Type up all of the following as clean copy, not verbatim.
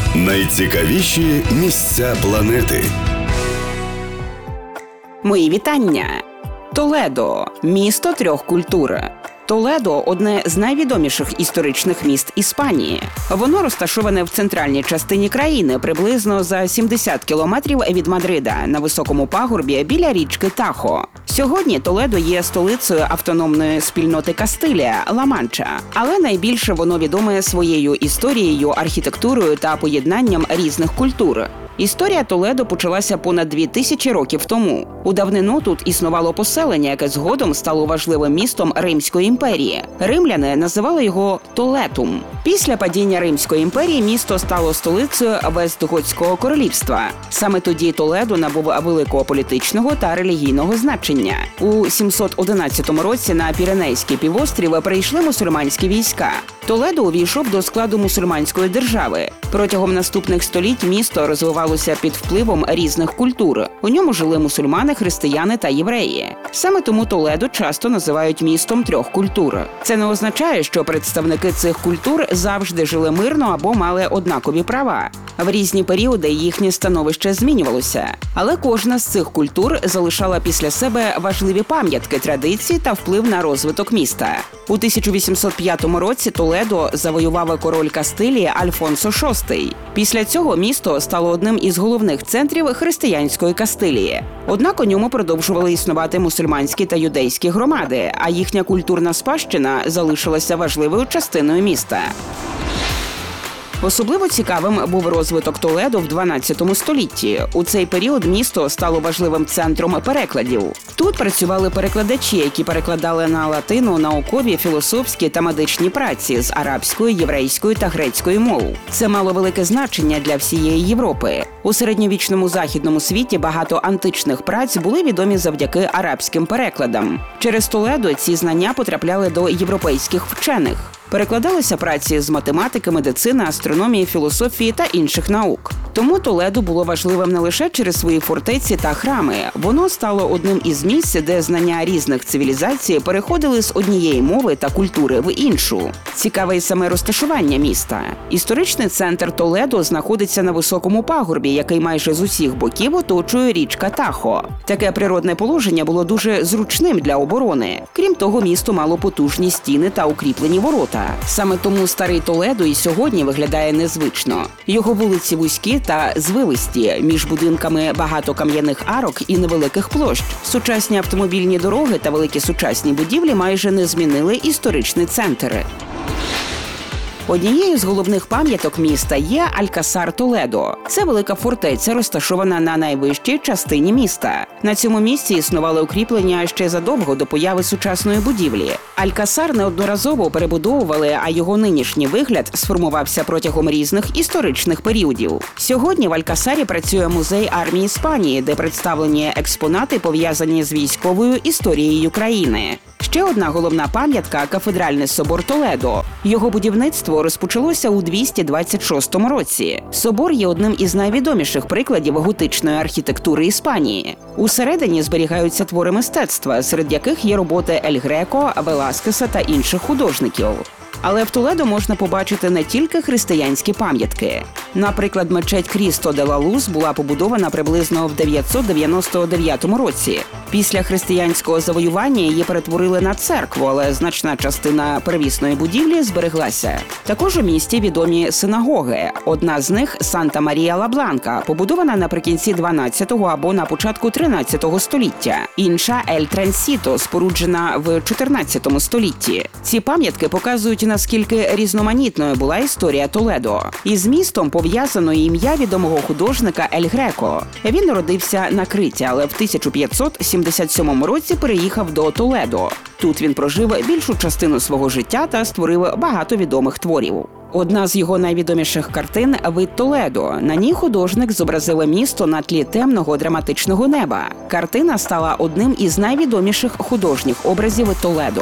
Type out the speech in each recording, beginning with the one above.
Найцікавіші місця планети. Мої вітання! Толедо – місто трьох культур. Толедо – одне з найвідоміших історичних міст Іспанії. Воно розташоване в центральній частині країни, приблизно за 70 кілометрів від Мадрида, на високому пагорбі біля річки Тахо. Сьогодні Толедо є столицею автономної спільноти Кастилія – Ла-Манча. Але найбільше воно відоме своєю історією, архітектурою та поєднанням різних культур. Історія Толедо почалася понад 2000 років тому. У давнину тут існувало поселення, яке згодом стало важливим містом Римської імперії. Римляни називали його Толетум. Після падіння Римської імперії місто стало столицею Вестготського королівства. Саме тоді Толедо набув великого політичного та релігійного значення. У 711 році на Піренейський півострів прийшли мусульманські війська. Толедо увійшов до складу мусульманської держави. Протягом наступних століть місто розвивалося під впливом різних культур. У ньому жили мусульмани, християни та євреї. Саме тому Толедо часто називають містом трьох культур. Це не означає, що представники цих культур завжди жили мирно або мали однакові права. В різні періоди їхнє становище змінювалося. Але кожна з цих культур залишала після себе важливі пам'ятки, традиції та вплив на розвиток міста. У 1805 році Толедо завоював король Кастилії Альфонсо VI. Після цього місто стало одним із головних центрів християнської Кастилії. Однак у ньому продовжували існувати мусульманські та юдейські громади, а їхня культурна спадщина залишилася важливою частиною міста. Особливо цікавим був розвиток Толедо в 12 столітті. У цей період місто стало важливим центром перекладів. Тут працювали перекладачі, які перекладали на латину наукові, філософські та медичні праці з арабської, єврейської та грецької мов. Це мало велике значення для всієї Європи. У середньовічному західному світі багато античних праць були відомі завдяки арабським перекладам. Через Толедо ці знання потрапляли до європейських вчених. Перекладалися праці з математики, медицини, астрономії, філософії та інших наук. Тому Толедо було важливим не лише через свої фортеці та храми. Воно стало одним із місць, де знання різних цивілізацій переходили з однієї мови та культури в іншу. Цікаве й саме розташування міста. Історичний центр Толедо знаходиться на високому пагорбі, який майже з усіх боків оточує річка Тахо. Таке природне положення було дуже зручним для оборони. Крім того, місто мало потужні стіни та укріплені ворота. Саме тому старий Толедо і сьогодні виглядає незвично. Його вулиці вузькі та звивисті, між будинками багато кам'яних арок і невеликих площ. Сучасні автомобільні дороги та великі сучасні будівлі майже не змінили історичний центр. Однією з головних пам'яток міста є Алькасар Толедо. Це велика фортеця, розташована на найвищій частині міста. На цьому місці існували укріплення ще задовго до появи сучасної будівлі. Алькасар неодноразово перебудовували, а його нинішній вигляд сформувався протягом різних історичних періодів. Сьогодні в Алькасарі працює музей армії Іспанії, де представлені експонати, пов'язані з військовою історією країни. Ще одна головна пам'ятка – кафедральний собор Толедо. Його будівництво розпочалося у 226 році. Собор є одним із найвідоміших прикладів готичної архітектури Іспанії. Усередині зберігаються твори мистецтва, серед яких є роботи Ель Греко, Веласкеса та інших художників. Але в Толедо можна побачити не тільки християнські пам'ятки. Наприклад, мечеть Крісто де ла Луз була побудована приблизно в 999 році. Після християнського завоювання її перетворили на церкву, але значна частина первісної будівлі збереглася. Також у місті відомі синагоги. Одна з них – Санта Марія ла Бланка, побудована наприкінці 12-го або на початку 13-го століття. Інша – Ель Трансіто, споруджена в 14 столітті. Ці пам'ятки показують, наскільки різноманітною була історія Толедо. Із містом пов'язано ім'я відомого художника Ель Греко. Він народився на Криті, але в 1577 році переїхав до Толедо. Тут він прожив більшу частину свого життя та створив багато відомих творів. Одна з його найвідоміших картин – «Вид Толедо». На ній художник зобразив місто на тлі темного драматичного неба. Картина стала одним із найвідоміших художніх образів Толедо.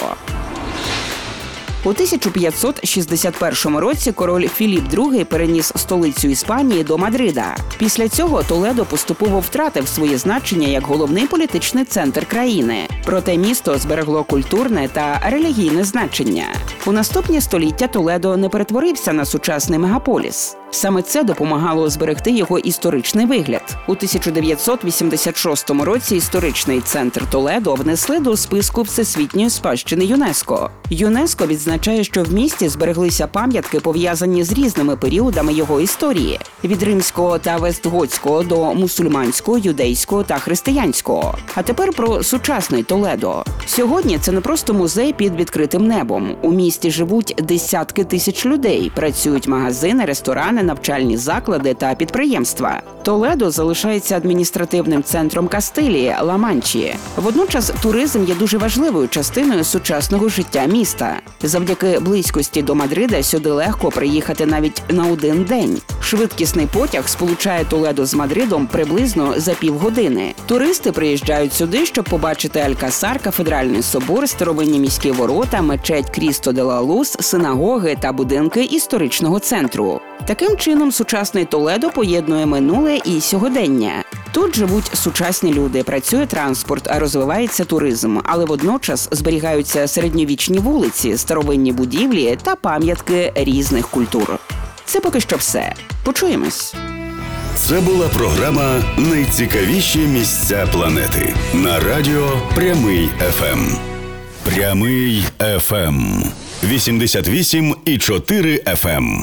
У 1561 році король Філіп II переніс столицю Іспанії до Мадрида. Після цього Толедо поступово втратив своє значення як головний політичний центр країни. Проте місто зберегло культурне та релігійне значення. У наступні століття Толедо не перетворився на сучасний мегаполіс. Саме це допомагало зберегти його історичний вигляд. У 1986 році історичний центр Толедо внесли до списку Всесвітньої спадщини ЮНЕСКО. ЮНЕСКО відзначає, що в місті збереглися пам'ятки, пов'язані з різними періодами його історії – від римського та вестготського до мусульманського, юдейського та християнського. А тепер про сучасний Толедо. Сьогодні це не просто музей під відкритим небом. У місті живуть десятки тисяч людей, працюють магазини, ресторани, навчальні заклади та підприємства. Толедо залишається адміністративним центром Кастилії, Ла-Манчі. Водночас туризм є дуже важливою частиною сучасного життя міста. Завдяки близькості до Мадрида сюди легко приїхати навіть на один день. Швидкісний потяг сполучає Толедо з Мадридом приблизно за півгодини. Туристи приїжджають сюди, щоб побачити Алькасар, кафедральний собор, старовинні міські ворота, мечеть Крісто де ла Лус, синагоги та будинки історичного центру. Таким чином, сучасний Толедо поєднує минуле і сьогодення. Тут живуть сучасні люди, працює транспорт, розвивається туризм, але водночас зберігаються середньовічні вулиці, старовинні будівлі та пам'ятки різних культур. Це поки що все. Почуємось. Це була програма «Найцікавіші місця планети» на радіо Прямий ФМ. Прямий ФМ. 88,4 ФМ.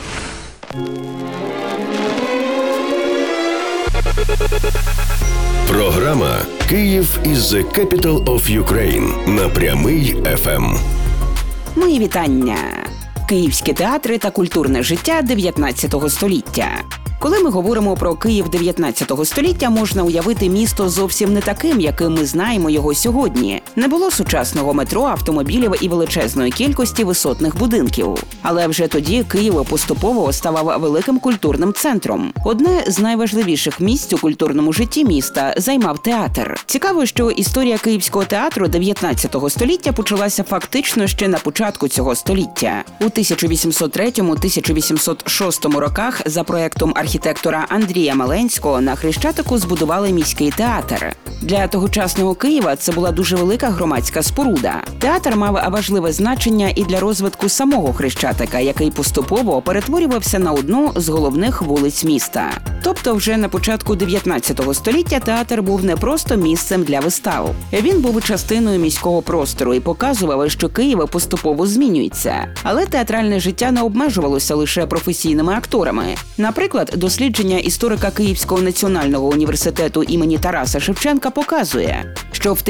Програма «Київ is the capital of Ukraine» на Прямий ФМ. Мої вітання. Київські театри та культурне життя 19 століття. Коли ми говоримо про Київ 19 століття, можна уявити місто зовсім не таким, яким ми знаємо його сьогодні. Не було сучасного метро, автомобілів і величезної кількості висотних будинків. Але вже тоді Київ поступово ставав великим культурним центром. Одне з найважливіших місць у культурному житті міста займав театр. Цікаво, що історія Київського театру 19 століття почалася фактично ще на початку цього століття. У 1803-1806 роках за проектом архітектора Андрія Маленського на Хрещатику збудували міський театр. Для тогочасного Києва це була дуже велика громадська споруда. Театр мав важливе значення і для розвитку самого Хрещатика, який поступово перетворювався на одну з головних вулиць міста. Тобто вже на початку 19 століття театр був не просто місцем для вистав. Він був частиною міського простору і показував, що Київ поступово змінюється. Але театральне життя не обмежувалося лише професійними акторами. Наприклад, дослідження історика Київського національного університету імені Тараса Шевченка показує, що в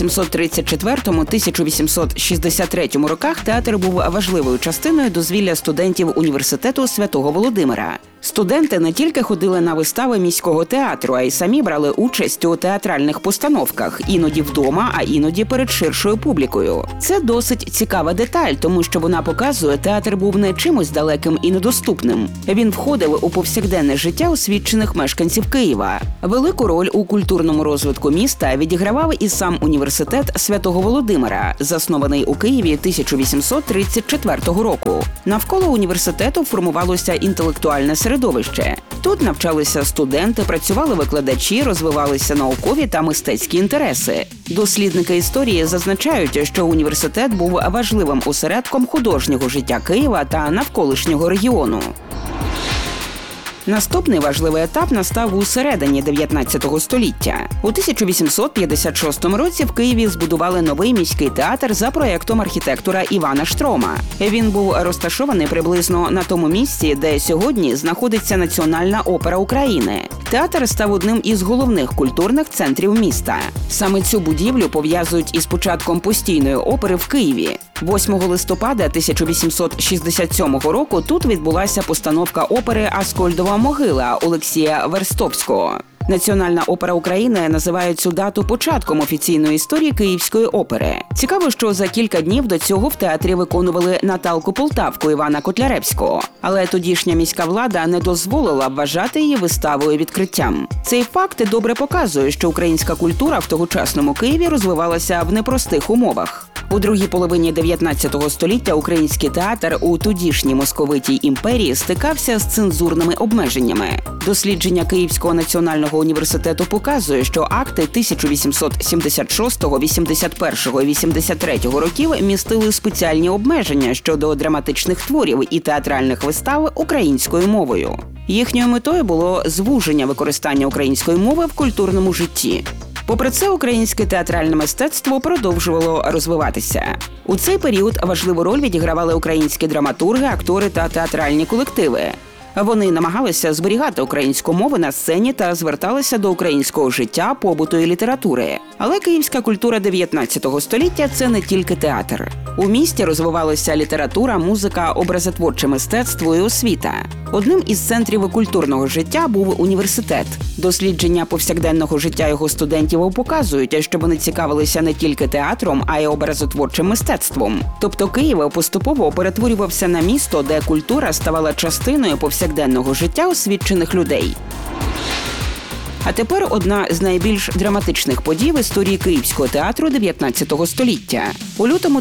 1834-1863 роках театр був важливою частиною дозвілля студентів університету Святого Володимира. Студенти не тільки ходили на вистави міського театру, а й самі брали участь у театральних постановках, іноді вдома, а іноді перед ширшою публікою. Це досить цікава деталь, тому що вона показує, театр був не чимось далеким і недоступним. Він входив у повсякденне життя освічених мешканців Києва. Велику роль у культурному розвитку міста відігравав і сам університет Святого Володимира, заснований у Києві 1834 року. Навколо університету формувалося інтелектуальне середовище. Тут навчалися студенти, працювали викладачі, розвивалися наукові та мистецькі інтереси. Дослідники історії зазначають, що університет був важливим осередком художнього життя Києва та навколишнього регіону. Наступний важливий етап настав у середині 19 століття. У 1856 році в Києві збудували новий міський театр за проєктом архітектора Івана Штрома. Він був розташований приблизно на тому місці, де сьогодні знаходиться Національна опера України. Театр став одним із головних культурних центрів міста. Саме цю будівлю пов'язують із початком постійної опери в Києві. 8 листопада 1867 року тут відбулася постановка опери «Аскольдова могила» Олексія Верстовського. Національна опера України називає цю дату початком офіційної історії Київської опери. Цікаво, що за кілька днів до цього в театрі виконували Наталку Полтавку Івана Котляревського. Але тодішня міська влада не дозволила вважати її виставою відкриттям. Цей факт добре показує, що українська культура в тогочасному Києві розвивалася в непростих умовах. У другій половині 19 століття український театр у тодішній московитій імперії стикався з цензурними обмеженнями. Дослідження Київського національного університету показує, що акти 1876, 81 і 83 років містили спеціальні обмеження щодо драматичних творів і театральних вистав українською мовою. Їхньою метою було звуження використання української мови в культурному житті. Попри це, українське театральне мистецтво продовжувало розвиватися. У цей період важливу роль відігравали українські драматурги, актори та театральні колективи. Вони намагалися зберігати українську мову на сцені та зверталися до українського життя, побуту і літератури. Але київська культура 19 століття – це не тільки театр. У місті розвивалася література, музика, образотворче мистецтво і освіта. Одним із центрів культурного життя був університет. Дослідження повсякденного життя його студентів показують, що вони цікавилися не тільки театром, а й образотворчим мистецтвом. Тобто Київ поступово перетворювався на місто, де культура ставала частиною повсякденного життя освічених людей. А тепер одна з найбільш драматичних подій в історії Київського театру 19 століття. У лютому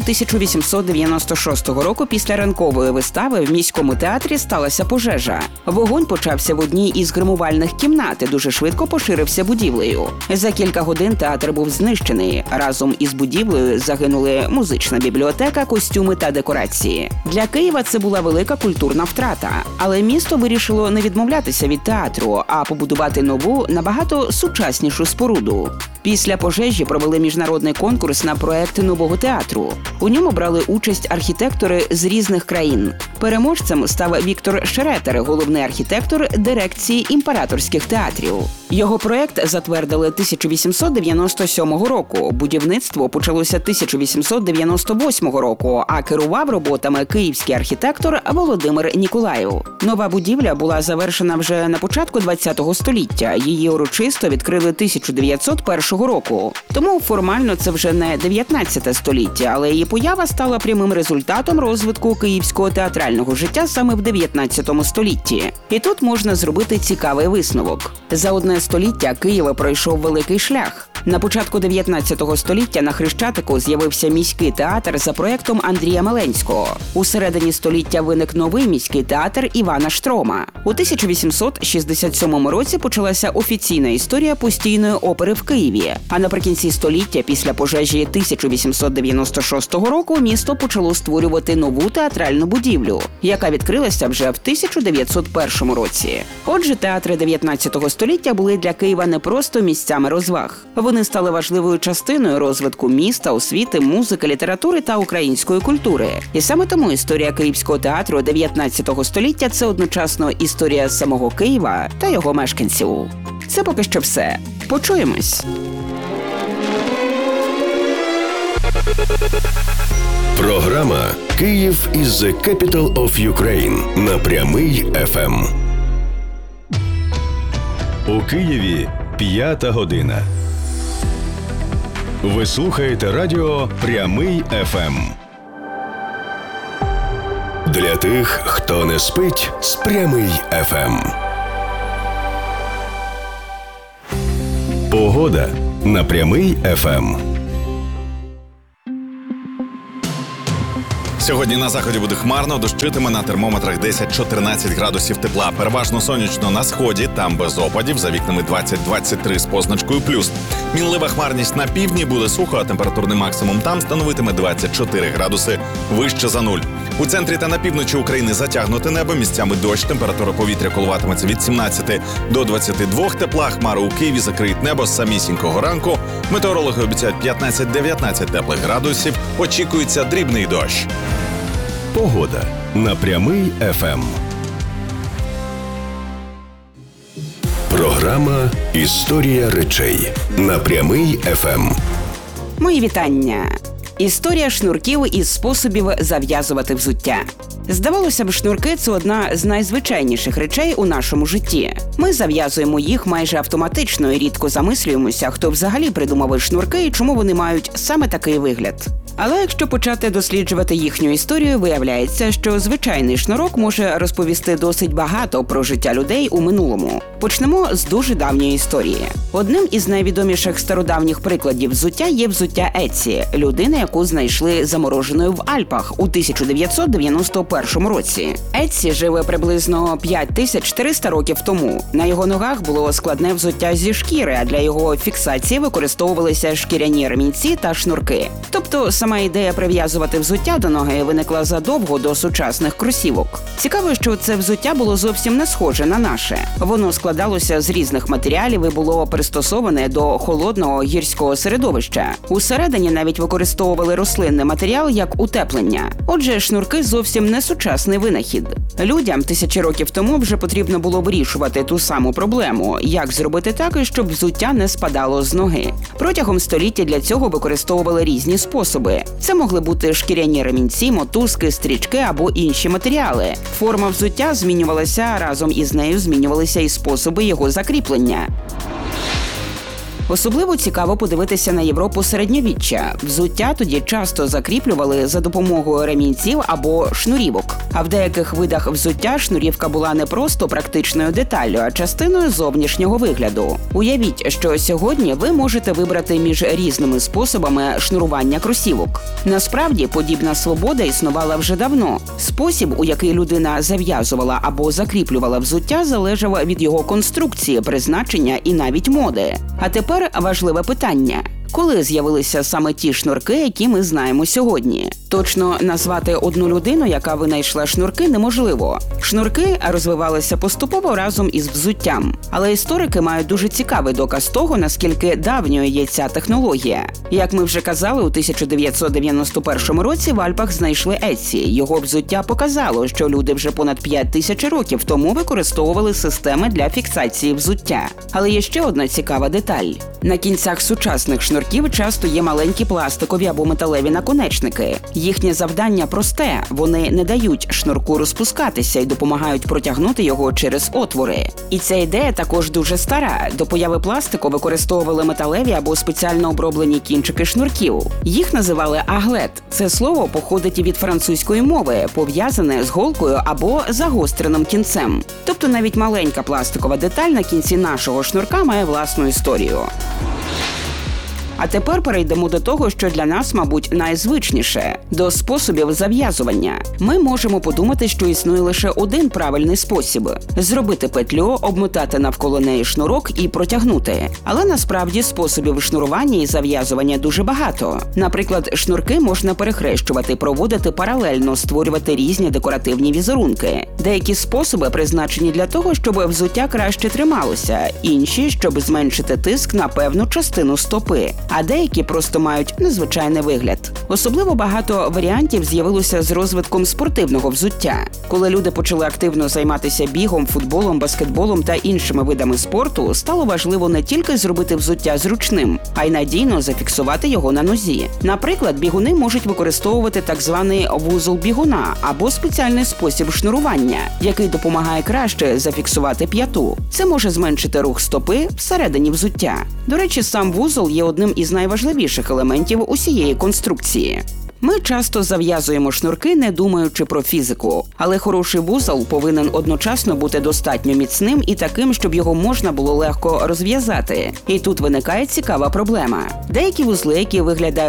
1896 року після ранкової вистави в міському театрі сталася пожежа. Вогонь почався в одній із гримувальних кімнат і дуже швидко поширився будівлею. За кілька годин театр був знищений. Разом із будівлею загинули музична бібліотека, костюми та декорації. Для Києва це була велика культурна втрата. Але місто вирішило не відмовлятися від театру, а побудувати нову, набагато сучаснішу споруду. Після пожежі провели міжнародний конкурс на проект нового театру. У ньому брали участь архітектори з різних країн. Переможцем став Віктор Шеретер, головний архітектор дирекції імператорських театрів. Його проект затвердили 1897 року. Будівництво почалося 1898 року, а керував роботами київський архітектор Володимир Ніколаєв. Нова будівля була завершена вже на початку ХХ століття. Її урочисто відкрили 1901 року. Тому формально це вже не 19 століття, але її поява стала прямим результатом розвитку київського театрального життя саме в 19 столітті. І тут можна зробити цікавий висновок. За одне століття Київ пройшов великий шлях. На початку 19 століття на Хрещатику з'явився міський театр за проєктом Андрія Меленського. У середині століття виник новий міський театр Івана Штрома. У 1867 році почалася офіційна історія постійної опери в Києві. А наприкінці століття, після пожежі 1896 року, місто почало створювати нову театральну будівлю, яка відкрилася вже в 1901 році. Отже, театри 19 століття були для Києва не просто місцями розваг. Вони стали важливою частиною розвитку міста, освіти, музики, літератури та української культури. І саме тому історія Київського театру 19 століття – це одночасно історія самого Києва та його мешканців. Це поки що все. Почуємось! Програма «Київ is the capital of Ukraine» на Прямий FM. У Києві 5 година. Ви слухаєте радіо Прямий FM. Для тих, хто не спить з Прямий FM. Погода на Прямий FM. Сьогодні на заході буде хмарно, дощитиме, на термометрах 10-14 градусів тепла. Переважно сонячно на сході, там без опадів, за вікнами 20-23 з позначкою плюс. Мінлива хмарність на півдні, буде сухо, а температурний максимум там становитиме 24 градуси вище за нуль. У центрі та на півночі України затягнуте небо, місцями дощ, температура повітря коливатиметься від 17 до 22 тепла. Хмари у Києві закриють небо з самісінького ранку. Метеорологи обіцяють 15-19 теплих градусів. Очікується дрібний дощ. Погода на Прямий FM. Програма «Історія речей» на Прямий FM. Мої вітання! Історія шнурків із способів зав'язувати взуття. Здавалося б, шнурки – це одна з найзвичайніших речей у нашому житті. Ми зав'язуємо їх майже автоматично і рідко замислюємося, хто взагалі придумав шнурки і чому вони мають саме такий вигляд. Але якщо почати досліджувати їхню історію, виявляється, що звичайний шнурок може розповісти досить багато про життя людей у минулому. Почнемо з дуже давньої історії. Одним із найвідоміших стародавніх прикладів взуття є взуття Етсі, людини, яку знайшли замороженою в Альпах у 1991 році. Етсі жив приблизно 5300 років тому. На його ногах було складне взуття зі шкіри, а для його фіксації використовувалися шкіряні ремінці та шнурки. Тобто сама ідея прив'язувати взуття до ноги виникла задовго до сучасних кросівок. Цікаво, що це взуття було зовсім не схоже на наше. Воно складалося з різних матеріалів і було пристосоване до холодного гірського середовища. Усередині навіть використовували рослинний матеріал як утеплення. Отже, шнурки зовсім не сучасний винахід. Людям тисячі років тому вже потрібно було вирішувати ту саму проблему – як зробити так, щоб взуття не спадало з ноги. Протягом століття для цього використовували різні способи. Це могли бути шкіряні ремінці, мотузки, стрічки або інші матеріали. Форма взуття змінювалася, разом із нею змінювалися і способи його закріплення. Особливо цікаво подивитися на Європу середньовіччя. Взуття тоді часто закріплювали за допомогою ремінців або шнурівок. А в деяких видах взуття шнурівка була не просто практичною деталлю, а частиною зовнішнього вигляду. Уявіть, що сьогодні ви можете вибрати між різними способами шнурування кросівок. Насправді, подібна свобода існувала вже давно. Спосіб, у який людина зав'язувала або закріплювала взуття, залежав від його конструкції, призначення і навіть моди. А тепер важливе питання. Коли з'явилися саме ті шнурки, які ми знаємо сьогодні? Точно назвати одну людину, яка винайшла шнурки, неможливо. Шнурки розвивалися поступово разом із взуттям. Але історики мають дуже цікавий доказ того, наскільки давньою є ця технологія. Як ми вже казали, у 1991 році в Альпах знайшли Етсі. Його взуття показало, що люди вже понад 5000 років тому використовували системи для фіксації взуття. Але є ще одна цікава деталь. На кінцях сучасних шнурків часто є маленькі пластикові або металеві наконечники. Їхнє завдання просте – вони не дають шнурку розпускатися і допомагають протягнути його через отвори. І ця ідея також дуже стара. До появи пластику використовували металеві або спеціально оброблені кінчики шнурків. Їх називали аглет. Це слово походить від французької мови, пов'язане з голкою або загостреним кінцем. Тобто навіть маленька пластикова деталь на кінці нашого шнурка має власну історію. А тепер перейдемо до того, що для нас, мабуть, найзвичніше – до способів зав'язування. Ми можемо подумати, що існує лише один правильний спосіб – зробити петлю, обмотати навколо неї шнурок і протягнути. Але насправді способів шнурування і зав'язування дуже багато. Наприклад, шнурки можна перехрещувати, проводити паралельно, створювати різні декоративні візерунки. Деякі способи призначені для того, щоб взуття краще трималося, інші – щоб зменшити тиск на певну частину стопи. А деякі просто мають незвичайний вигляд. Особливо багато варіантів з'явилося з розвитком спортивного взуття. Коли люди почали активно займатися бігом, футболом, баскетболом та іншими видами спорту, стало важливо не тільки зробити взуття зручним, а й надійно зафіксувати його на нозі. Наприклад, бігуни можуть використовувати так званий вузол бігуна або спеціальний спосіб шнурування, який допомагає краще зафіксувати п'яту. Це може зменшити рух стопи всередині взуття. До речі, сам вузол є одним із найважливіших елементів усієї конструкції. Ми часто зав'язуємо шнурки, не думаючи про фізику. Але хороший вузол повинен одночасно бути достатньо міцним і таким, щоб його можна було легко розв'язати. І тут виникає цікава проблема. Деякі вузли, які виглядають